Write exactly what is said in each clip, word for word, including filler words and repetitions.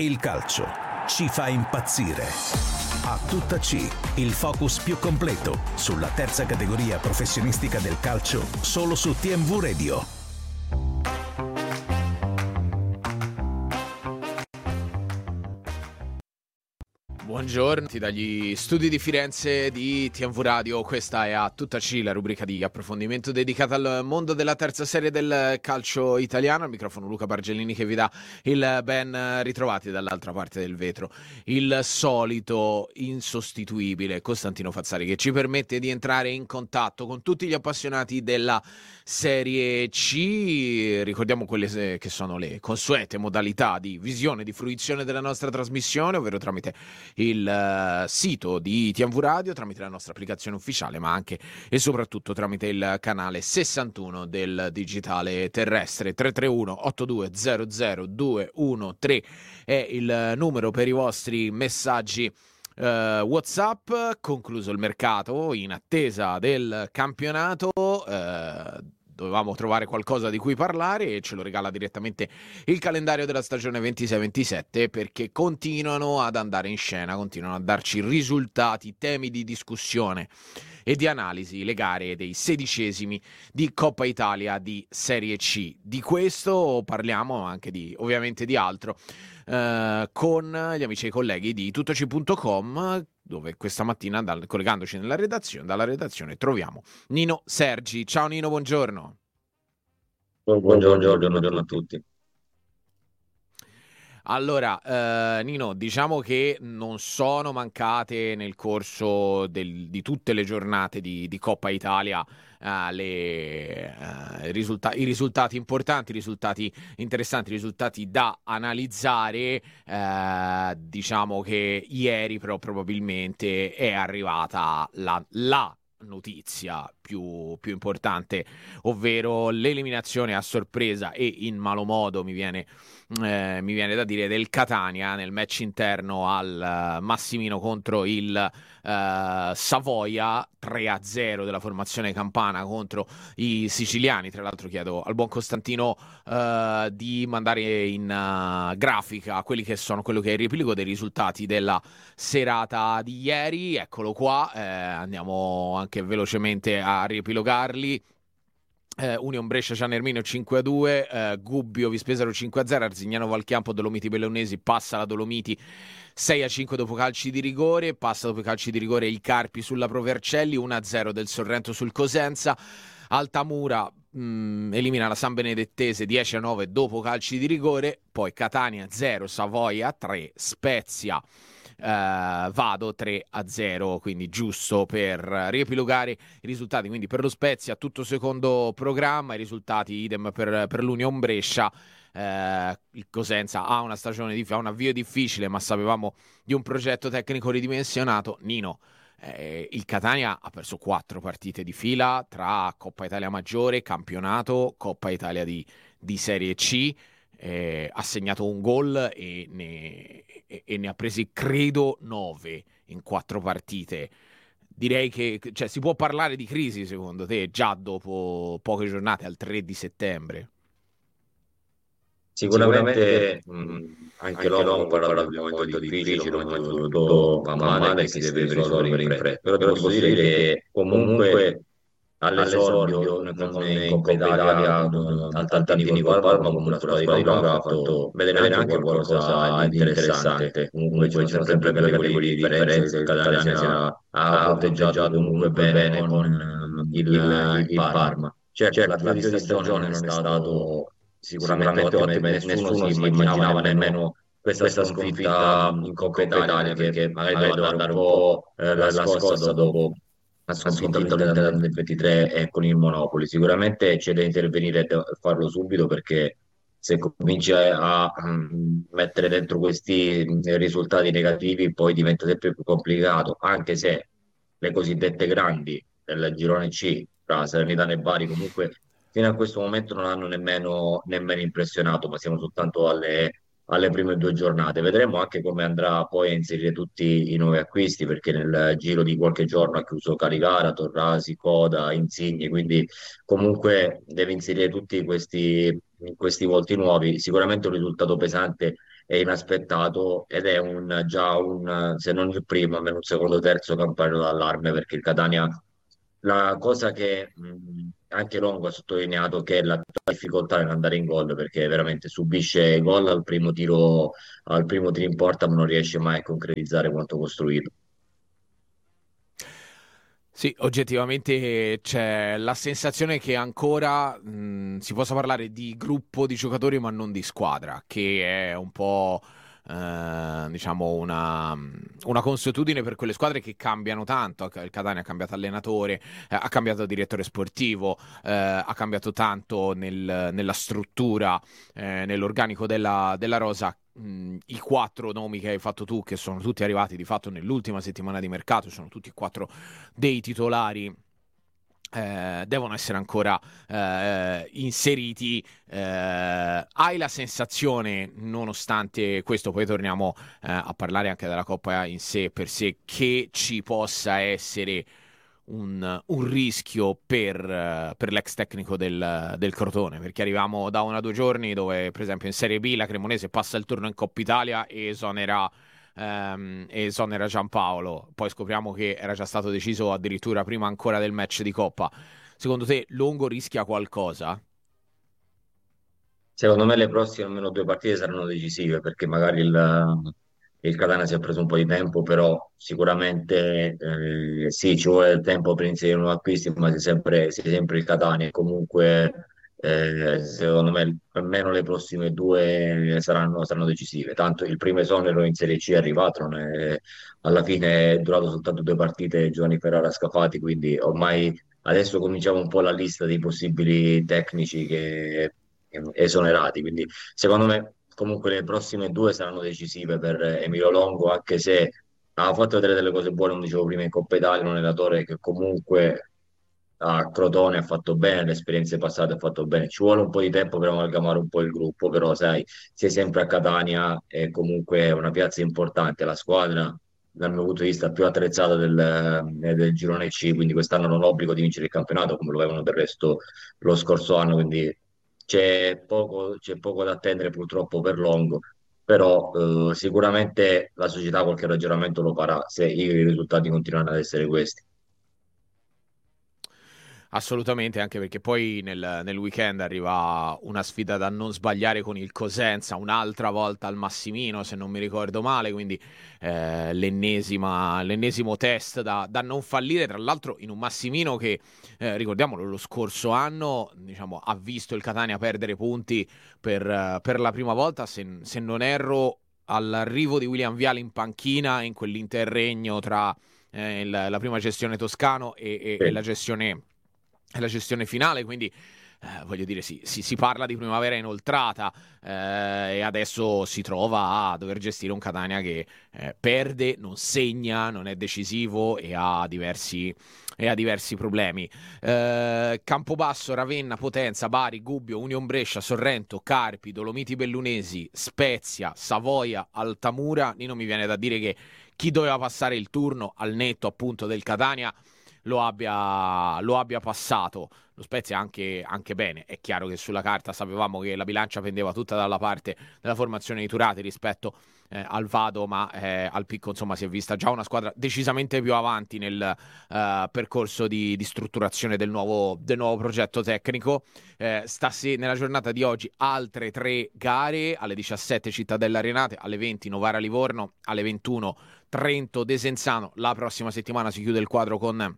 Il calcio ci fa impazzire. A tutta C, il focus più completo sulla terza categoria professionistica del calcio, solo su T M V Radio. Buongiorno dagli studi di Firenze di T M V Radio, questa è A Tutta C, la rubrica di approfondimento dedicata al mondo della terza serie del calcio italiano. Al microfono Luca Bargellini che vi dà il ben ritrovati dall'altra parte del vetro. Il solito insostituibile Costantino Fazzari che ci permette di entrare in contatto con tutti gli appassionati della Serie C. Ricordiamo quelle che sono le consuete modalità di visione, di fruizione della nostra trasmissione, ovvero tramite il uh, sito di T M V Radio, tramite la nostra applicazione ufficiale, ma anche e soprattutto tramite il canale sessantuno del digitale terrestre. Tre tre uno otto due zero zero due uno tre è il numero per i vostri messaggi uh, WhatsApp. Concluso il mercato, in attesa del campionato, uh, dovevamo trovare qualcosa di cui parlare e ce lo regala direttamente il calendario della stagione ventisei ventisette, perché continuano ad andare in scena, continuano a darci risultati, temi di discussione e di analisi le gare dei sedicesimi di Coppa Italia di Serie C. Di questo parliamo, anche di ovviamente di altro, eh, con gli amici e colleghi di tuttoci punto com, dove questa mattina, dal, collegandoci nella redazione, dalla redazione, troviamo Nino Sergi. Ciao Nino, buongiorno. Buongiorno, buongiorno, buongiorno a tutti. Allora, eh, Nino, diciamo che non sono mancate nel corso del, di tutte le giornate di, di Coppa Italia eh, le, eh, risulta- i risultati importanti, i risultati interessanti, i risultati da analizzare. Eh, diciamo che ieri però probabilmente è arrivata la, la notizia più, più importante, ovvero l'eliminazione a sorpresa e in malo modo, mi viene, eh, mi viene da dire, del Catania nel match interno al uh, Massimino contro il uh, Savoia. Tre a zero della formazione campana contro i siciliani. Tra l'altro chiedo al buon Costantino uh, di mandare in uh, grafica quelli che sono quello che è il riepilogo dei risultati della serata di ieri. Eccolo qua, eh, andiamo anche velocemente a riepilogarli. Eh, Union Brescia Ciano Erminio cinque a due, eh, Gubbio Vispesaro cinque a zero, Arzignano Valchiampo Dolomiti Bellunesi passa la Dolomiti sei a cinque dopo calci di rigore, passa dopo i calci di rigore il Carpi sulla Provercelli, uno a zero del Sorrento sul Cosenza, Altamura mh, elimina la San Benedettese dieci a nove dopo calci di rigore, poi Catania zero, Savoia tre, Spezia Uh, Vado tre a zero, quindi giusto per riepilogare i risultati. Quindi per lo Spezia tutto secondo programma, i risultati idem per, per l'Union Brescia. Uh, il Cosenza ha una stagione di, ha un avvio difficile, ma sapevamo di un progetto tecnico ridimensionato. Nino, eh, il Catania ha perso quattro partite di fila tra Coppa Italia Maggiore, campionato, Coppa Italia di, di Serie C. Eh, ha segnato un gol e ne, e, e ne ha presi credo nove in quattro partite. Direi che, cioè, si può parlare di crisi secondo te già dopo poche giornate, al tre di settembre? Sicuramente, mh, anche, anche loro parlano di un momento difficile, un momento dove tutto va male e si deve risolvere in fretta. Però ti posso dire che comunque all'esordio in Coppa Italia al Tantini col Parma, comunque la squadra di Paolo ha fatto vedere anche qualcosa di interessante. Comunque c'è sempre per le categorie di differenze, il Catania ha fronteggiato comunque bene con il, il Parma. Certo, l'avvio di stagione non è stato sicuramente ottimo e nessuno si immaginava nemmeno questa sconfitta in Coppa Italia, perché magari doveva dare un po' eh, la scossa dopo la sconfitta all'interno del ventitré e con il Monopoli. Sicuramente c'è da intervenire e farlo subito, perché se cominci a, a mettere dentro questi risultati negativi poi diventa sempre più complicato, anche se le cosiddette grandi del girone C, tra Salernitana e Bari, comunque fino a questo momento non hanno nemmeno, nemmeno impressionato, ma siamo soltanto alle, alle prime due giornate. Vedremo anche come andrà poi a inserire tutti i nuovi acquisti, perché nel giro di qualche giorno ha chiuso Carigara, Torrasi, Coda, Insigne, quindi comunque deve inserire tutti questi, questi volti nuovi. Sicuramente un risultato pesante è inaspettato ed è un, già un, se non il primo, almeno un secondo o terzo campanello d'allarme, perché il Catania, la cosa che mh, anche Longo ha sottolineato, che è la difficoltà nell'andare in gol, perché veramente subisce gol al primo tiro, al primo tiro in porta, ma non riesce mai a concretizzare quanto costruito. Sì, oggettivamente c'è la sensazione che ancora mh, si possa parlare di gruppo di giocatori ma non di squadra, che è un po' eh, diciamo una, una consuetudine per quelle squadre che cambiano tanto. Il Catania ha cambiato allenatore, eh, ha cambiato direttore sportivo, eh, ha cambiato tanto nel- nella struttura, eh, nell'organico della, della rosa. Mh, I quattro nomi che hai fatto tu, che sono tutti arrivati di fatto nell'ultima settimana di mercato, sono tutti e quattro dei titolari, eh, devono essere ancora eh, inseriti. Eh, hai la sensazione, nonostante questo, poi torniamo eh, a parlare anche della Coppa in sé per sé, che ci possa essere un, un rischio per, eh, per l'ex tecnico del, del Crotone, perché arriviamo da una o due giorni dove, per esempio, in Serie B la Cremonese passa il turno in Coppa Italia e esonera, ehm, e esonera Giampaolo. Poi scopriamo che era già stato deciso addirittura prima ancora del match di Coppa. Secondo te Longo rischia qualcosa? Secondo me le prossime almeno due partite saranno decisive, perché magari il, il Catania si è preso un po' di tempo, però sicuramente eh, sì, ci vuole del tempo per inserire nuovi acquisti, ma sei sempre, sei sempre il Catania. E comunque eh, secondo me almeno le prossime due saranno, saranno decisive. Tanto il primo esonero in Serie C è arrivato, non è- alla fine è durato soltanto due partite Giovanni Ferrara Scafati, quindi ormai adesso cominciamo un po' la lista dei possibili tecnici che esonerati. Quindi secondo me comunque le prossime due saranno decisive per Emilio Longo, anche se ha fatto vedere delle cose buone, come dicevo prima, in Coppa Italia, un allenatore che comunque a Crotone ha fatto bene, le esperienze passate ha fatto bene. Ci vuole un po' di tempo per amalgamare un po' il gruppo, però sai, sei sempre a Catania, è comunque una piazza importante, la squadra dal mio punto di vista più attrezzata del, eh, del girone C, quindi quest'anno non ho obbligo di vincere il campionato come lo avevano del resto lo scorso anno, quindi c'è poco, c'è poco da attendere purtroppo per Longo, però eh, sicuramente la società qualche ragionamento lo farà se i risultati continuano ad essere questi. Assolutamente, anche perché poi nel, nel weekend arriva una sfida da non sbagliare con il Cosenza, un'altra volta al Massimino, se non mi ricordo male, quindi eh, l'ennesima, l'ennesimo test da, da non fallire, tra l'altro in un Massimino che, eh, ricordiamolo, lo scorso anno diciamo, ha visto il Catania perdere punti per, eh, per la prima volta, se, se non erro, all'arrivo di William Viale in panchina in quell'interregno tra eh, il- la prima gestione Toscano e, e- e la Sì. gestione è la gestione finale, quindi eh, voglio dire, si, si, si parla di primavera inoltrata eh, e adesso si trova a dover gestire un Catania che eh, perde, non segna, non è decisivo e ha diversi, e ha diversi problemi. Eh, Campobasso, Ravenna, Potenza, Bari, Gubbio, Union Brescia, Sorrento, Carpi, Dolomiti Bellunesi, Spezia, Savoia, Altamura. Lì non mi viene da dire che chi doveva passare il turno al netto appunto del Catania lo abbia, lo abbia passato. Lo Spezia anche, anche bene. È chiaro che sulla carta sapevamo che la bilancia pendeva tutta dalla parte della formazione di Turati rispetto eh, al Vado, ma eh, al picco insomma si è vista già una squadra decisamente più avanti nel eh, percorso di, di strutturazione del nuovo, del nuovo progetto tecnico. Eh, stasera, nella giornata di oggi, altre tre gare: alle diciassette Cittadella Arenate, alle venti Novara Livorno, alle ventuno Trento Desenzano. La prossima settimana si chiude il quadro con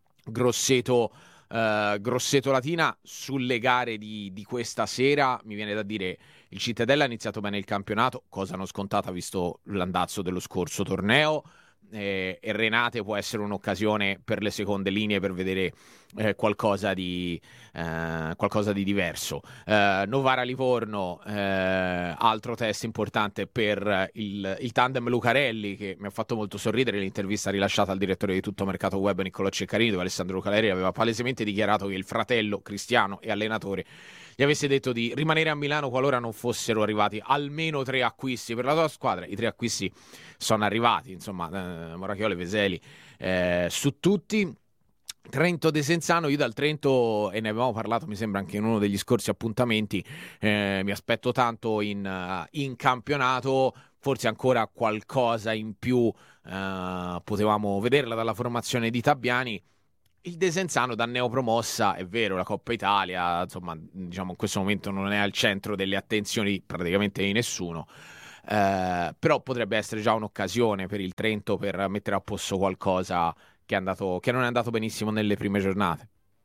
Grosseto, eh, Grosseto Latina. Sulle gare di, di questa sera mi viene da dire il Cittadella ha iniziato bene il campionato, cosa non scontata visto l'andazzo dello scorso torneo, eh, e Renate può essere un'occasione per le seconde linee per vedere eh, qualcosa di eh, qualcosa di diverso. eh, Novara Livorno, eh, altro test importante per il, il tandem Lucarelli, che mi ha fatto molto sorridere l'intervista rilasciata al direttore di Tutto Mercato Web Niccolò Ceccarini, dove Alessandro Lucarelli aveva palesemente dichiarato che il fratello Cristiano e allenatore gli avesse detto di rimanere a Milano qualora non fossero arrivati almeno tre acquisti per la tua squadra. I tre acquisti sono arrivati, insomma, eh, Moracchiolo e Veseli eh, su tutti. Trento Desenzano, io dal Trento, e ne avevamo parlato mi sembra anche in uno degli scorsi appuntamenti, eh, mi aspetto tanto in, uh, in campionato, forse ancora qualcosa in più uh, potevamo vederla dalla formazione di Tabiani. Il Desenzano da neopromossa, è vero, la Coppa Italia, insomma, diciamo in questo momento non è al centro delle attenzioni praticamente di nessuno, eh, però potrebbe essere già un'occasione per il Trento per mettere a posto qualcosa che è andato, che non è andato benissimo nelle prime giornate.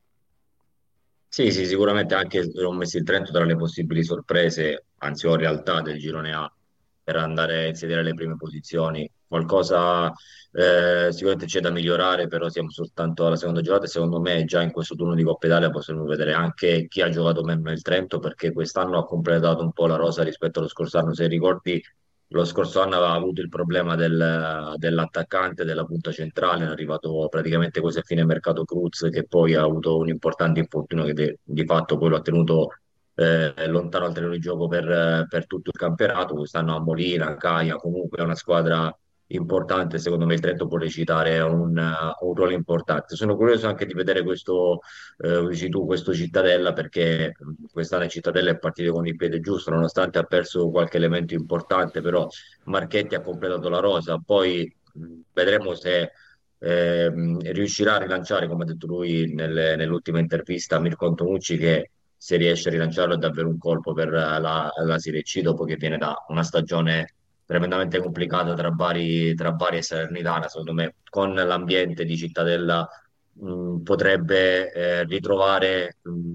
Sì, sì, sicuramente anche ho messo il Trento tra le possibili sorprese, anzi o realtà del girone A per andare a insedere le prime posizioni. Qualcosa eh, sicuramente c'è da migliorare, però siamo soltanto alla seconda giornata e secondo me già in questo turno di Coppa Italia possiamo vedere anche chi ha giocato meno nel Trento, perché quest'anno ha completato un po' la rosa rispetto allo scorso anno. Se ricordi, lo scorso anno aveva avuto il problema del- dell'attaccante, della punta centrale, è arrivato praticamente quasi a fine mercato Cruz, che poi ha avuto un importante infortunio che de- di fatto poi lo ha tenuto eh, lontano dal terreno di gioco per, per tutto il campionato. Quest'anno a Molina, Caia, comunque è una squadra importante. Secondo me il Trento può recitare un, un ruolo importante. Sono curioso anche di vedere questo, eh, dici tu, questo Cittadella, perché mh, quest'anno il Cittadella è partito con il piede giusto, nonostante ha perso qualche elemento importante, però Marchetti ha completato la rosa. Poi mh, vedremo se ehm, riuscirà a rilanciare, come ha detto lui nelle- nell'ultima intervista, Mirko Antonucci, che se riesce a rilanciarlo è davvero un colpo per la, la Serie C, dopo che viene da una stagione tremendamente complicata tra Bari, tra Bari e Salernitana. Secondo me con l'ambiente di Cittadella mh, potrebbe eh, ritrovare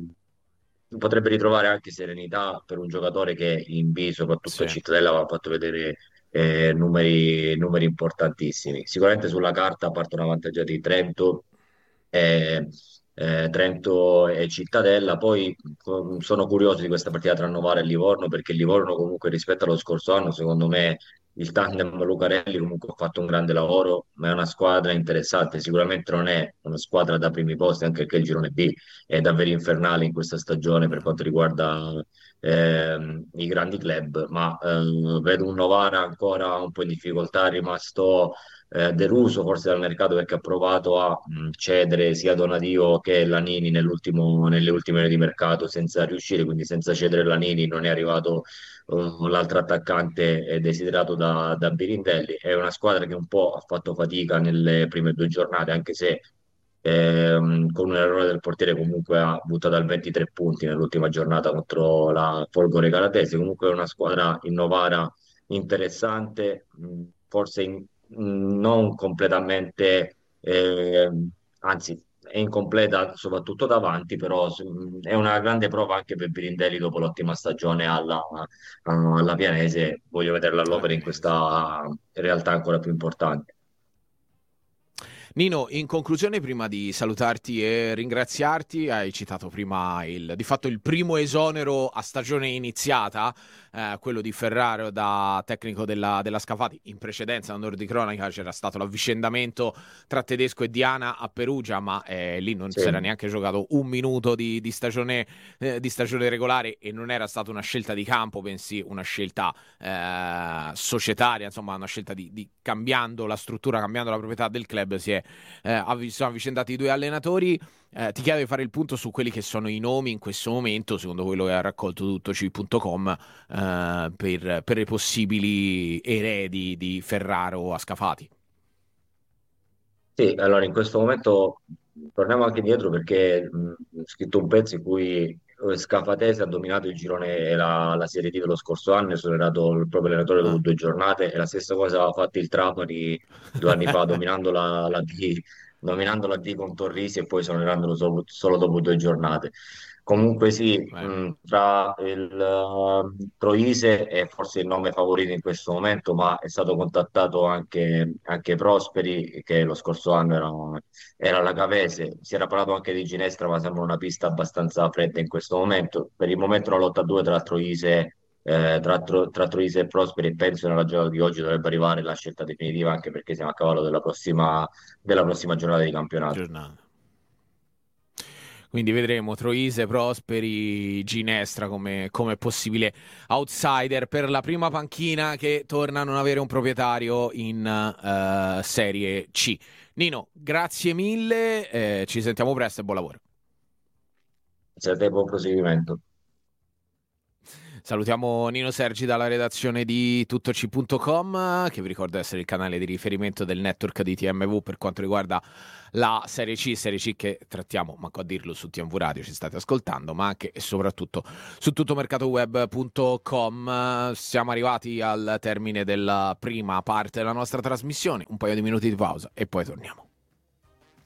mh, potrebbe ritrovare anche serenità per un giocatore che in B, soprattutto a Sì. Cittadella, aveva fatto vedere eh, numeri, numeri importantissimi. Sicuramente sulla carta partono avvantaggiati di Trento, eh, eh, Trento e Cittadella. Poi co- sono curioso di questa partita tra Novara e Livorno, perché il Livorno comunque rispetto allo scorso anno, secondo me il tandem Lucarelli comunque ha fatto un grande lavoro, ma è una squadra interessante. Sicuramente non è una squadra da primi posti, anche perché il girone B è davvero infernale in questa stagione per quanto riguarda ehm, i grandi club, ma ehm, vedo un Novara ancora un po' in difficoltà, è rimasto eh, deluso forse dal mercato perché ha provato a mh, cedere sia Donadio che Lanini nell'ultimo, nelle ultime ore di mercato senza riuscire, quindi senza cedere Lanini non è arrivato uh, l'altro attaccante eh, desiderato da, da Birindelli. È una squadra che un po' ha fatto fatica nelle prime due giornate, anche se ehm, con un errore del portiere comunque ha buttato al ventitré punti nell'ultima giornata contro la Folgore Calatese. Comunque è una squadra in Novara interessante, mh, forse in- mh, non completamente, ehm, anzi è incompleta soprattutto davanti, però mh, è una grande prova anche per Birindelli dopo l'ottima stagione alla, alla Pianese. Voglio vederla Alla all'opera in Pianese. questa realtà ancora più importante. Nino, in conclusione, prima di salutarti e ringraziarti, hai citato prima il, di fatto il primo esonero a stagione iniziata, eh, quello di Ferraro da tecnico della, della Scafati. In precedenza, onore di cronaca, c'era stato l'avvicendamento tra Tedesco e Diana a Perugia, ma eh, lì non Sì. si era neanche giocato un minuto di, di stagione, eh, di stagione regolare e non era stata una scelta di campo, bensì una scelta eh, societaria, insomma una scelta di, di cambiando la struttura, cambiando la proprietà del club, si è eh, avvi- sono avvicendati i due allenatori. Eh, ti chiedo di fare il punto su quelli che sono i nomi in questo momento, secondo quello che ha raccolto tuttoci punto com, eh, per, per i possibili eredi di Ferraro a Scafati. Sì, allora in questo momento torniamo anche indietro perché mh, ho scritto un pezzo in cui eh, Scafatese ha dominato il girone e la, la Serie D dello scorso anno, è esonerato il proprio allenatore dopo Ah. due giornate e la stessa cosa aveva fatto il Trapani due anni fa dominando la, la D, dominando la D con Torrisi e poi esonerandolo solo, solo dopo due giornate. Comunque sì, Bene. mh, tra il uh, Troise è forse il nome favorito in questo momento, ma è stato contattato anche, anche Prosperi, che lo scorso anno era, era alla Cavese. Si era parlato anche di Ginestra, ma sembra una pista abbastanza fredda in questo momento. Per il momento una lotta a due tra Troise, eh, tra, Tro- tra Troise e Prosperi, e penso nella giornata di oggi dovrebbe arrivare la scelta definitiva, anche perché siamo a cavallo della prossima, della prossima giornata di campionato. Giornata. Quindi vedremo Troise, Prosperi, Ginestra come, come possibile outsider per la prima panchina che torna a non avere un proprietario in uh, Serie C. Nino, grazie mille, eh, ci sentiamo presto e buon lavoro. C'è te, buon proseguimento. Salutiamo Nino Sergi dalla redazione di tuttoci punto com, che vi ricordo essere il canale di riferimento del network di T M V per quanto riguarda la Serie C, Serie C che trattiamo, manco a dirlo, su T M V Radio, ci state ascoltando, ma anche e soprattutto su tuttomercatoweb punto com. Siamo arrivati al termine della prima parte della nostra trasmissione, un paio di minuti di pausa e poi torniamo.